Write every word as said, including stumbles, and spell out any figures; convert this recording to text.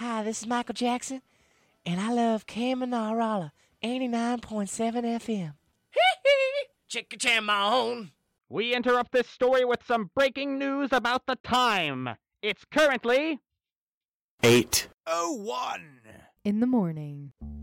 Hi, this is Michael Jackson, and I love Kamanarala, eighty-nine point seven F M. Hee-hee! Chicka-cham-on! We interrupt this story with some breaking news about the time. It's currently... eight oh one in the morning.